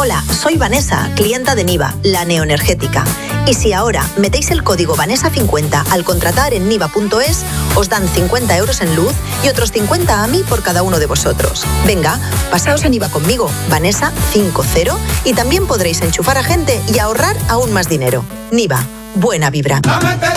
Hola, soy Vanessa, clienta de Niva, la neoenergética. Y si ahora metéis el código Vanessa50 al contratar en niva.es, os dan 50 euros en luz y otros 50 a mí por cada uno de vosotros. Venga, pasaos a Niva conmigo, Vanessa50, y también podréis enchufar a gente y ahorrar aún más dinero. Niva, buena vibra.